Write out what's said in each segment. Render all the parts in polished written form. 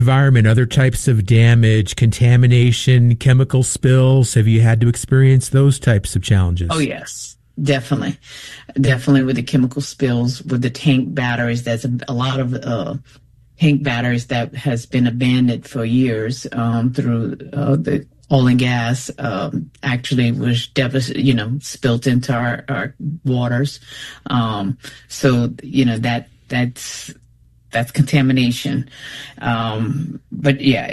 environment, other types of damage, contamination, chemical spills? Have you had to experience those types of challenges? Oh, yes, definitely. Definitely with the chemical spills, with the tank batteries. There's a lot of tank batteries that has been abandoned for years through the oil and gas, actually was spilt into our waters. So, that's contamination. But yeah,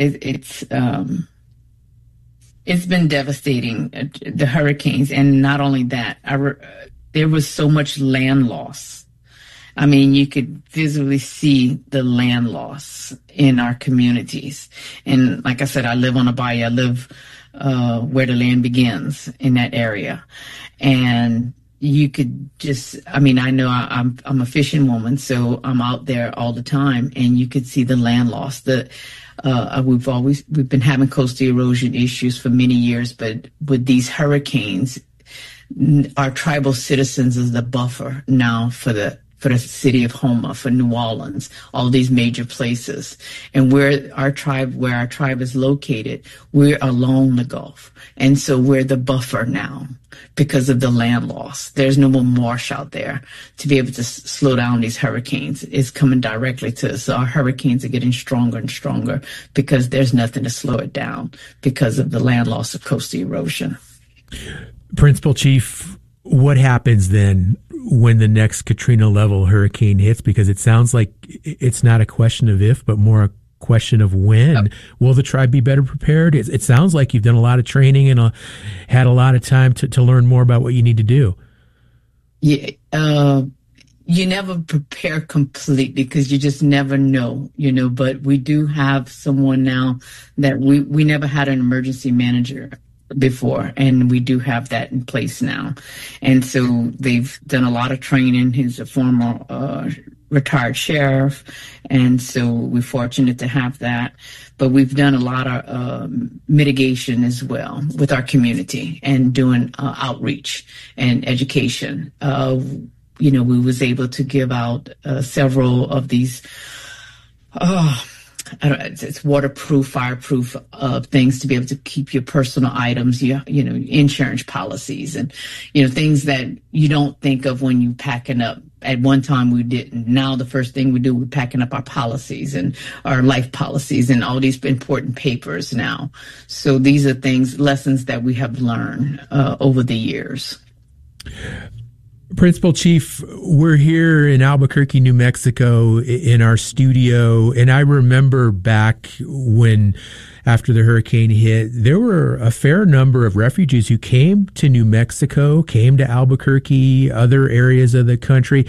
it's been devastating, the hurricanes. And not only that, there was so much land loss. I mean, you could visibly see the land loss in our communities. And like I said, I live on a bayou. I live where the land begins in that area. And you could I know I'm a fishing woman, so I'm out there all the time, and you could see the land loss. We've been having coastal erosion issues for many years, but with these hurricanes, our tribal citizens is the buffer now for the city of Houma, for New Orleans, all these major places. And where our tribe is located, we're along the Gulf. And so we're the buffer now because of the land loss. There's no more marsh out there to be able to slow down these hurricanes. It's coming directly to us. So our hurricanes are getting stronger and stronger because there's nothing to slow it down because of the land loss of coastal erosion. Principal Chief, what happens then when the next Katrina level hurricane hits? Because it sounds like it's not a question of if, but more a question of when. Will the tribe be better prepared? It sounds like you've done a lot of training and had a lot of time to learn more about what you need to do. Yeah, you never prepare completely because you just never know, but we do have someone now that we never had an emergency manager before, and we do have that in place now. And so they've done a lot of training. He's a former retired sheriff, and so we're fortunate to have that. But we've done a lot of mitigation as well with our community and doing outreach and education. We was able to give out several of these it's waterproof, fireproof things to be able to keep your personal items, insurance policies and, things that you don't think of when you packing up. At one time we didn't. Now the first thing we do, we're packing up our policies and our life policies and all these important papers now. So these are lessons that we have learned over the years. Principal Chief, we're here in Albuquerque, New Mexico in our studio. And I remember back when, after the hurricane hit, there were a fair number of refugees who came to New Mexico, came to Albuquerque, other areas of the country.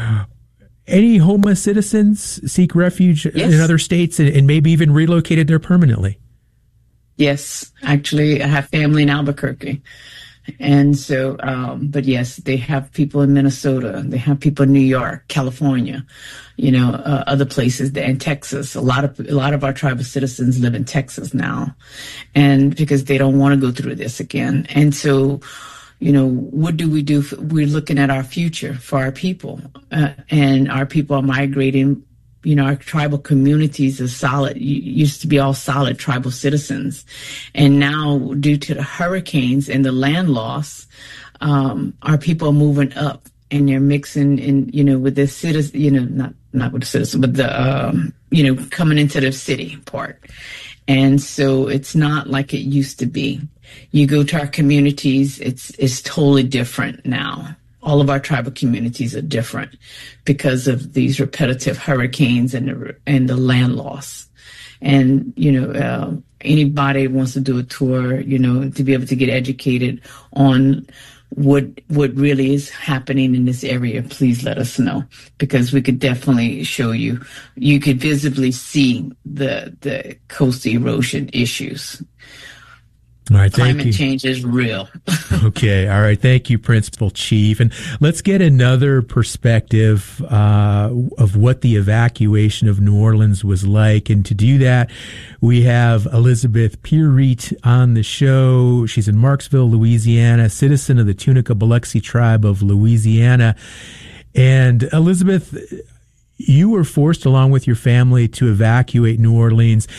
Any Houma citizens seek refuge in other states and maybe even relocated there permanently? Yes, actually, I have family in Albuquerque. And so, but yes, they have people in Minnesota, they have people in New York, California, other places, and Texas. A lot of our tribal citizens live in Texas now, and because they don't want to go through this again. And so, what do? We're looking at our future for our people, and our people are migrating. Our tribal communities are solid, used to be all solid tribal citizens. And now, due to the hurricanes and the land loss, our people are moving up and they're mixing in, with the citizens, not with the citizens, but the, coming into the city part. And so it's not like it used to be. You go to our communities, it's totally different now. All of our tribal communities are different because of these repetitive hurricanes and the land loss. And, anybody wants to do a tour, to be able to get educated on what really is happening in this area, please let us know, because we could definitely show you. You could visibly see the coastal erosion issues. All right, thank you. Climate change is real. Okay, all right. Thank you, Principal Chief. And let's get another perspective of what the evacuation of New Orleans was like. And to do that, we have Elizabeth Pierite on the show. She's in Marksville, Louisiana, citizen of the Tunica Biloxi tribe of Louisiana. And Elizabeth, you were forced, along with your family, to evacuate New Orleans.